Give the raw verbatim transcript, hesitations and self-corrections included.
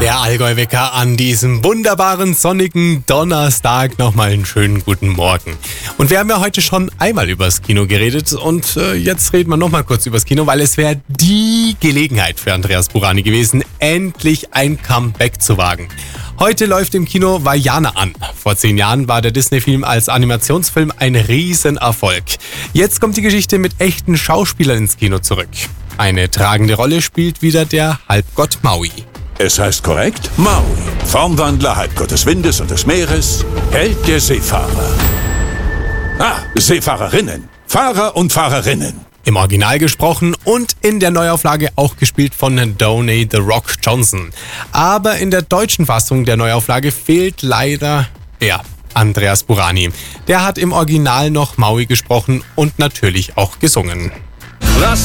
Der Allgäu-Wecker an diesem wunderbaren sonnigen Donnerstag. Nochmal einen schönen guten Morgen. Und wir haben ja heute schon einmal übers Kino geredet und äh, jetzt reden wir nochmal kurz übers Kino, weil es wäre die Gelegenheit für Andreas Burani gewesen, endlich ein Comeback zu wagen. Heute läuft im Kino Vaiana an. Vor zehn Jahren war der Disney-Film als Animationsfilm ein Riesenerfolg. Jetzt kommt die Geschichte mit echten Schauspielern ins Kino zurück. Eine tragende Rolle spielt wieder der Halbgott Maui. Es heißt korrekt Maui, Formwandler, Halbgott des Windes und des Meeres, Held der Seefahrer. Ah, Seefahrerinnen, Fahrer und Fahrerinnen. Im Original gesprochen und in der Neuauflage auch gespielt von Dwayne The Rock Johnson. Aber in der deutschen Fassung der Neuauflage fehlt leider, ja, Andreas Burani. Der hat im Original noch Maui gesprochen und natürlich auch gesungen. Lass